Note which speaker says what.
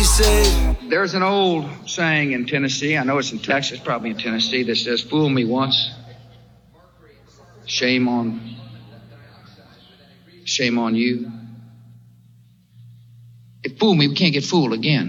Speaker 1: saved.
Speaker 2: There's an old saying in Tennessee, I know it's in Texas, probably in Tennessee, that says, fool me once, shame on you. If fool me, we can't get fooled again.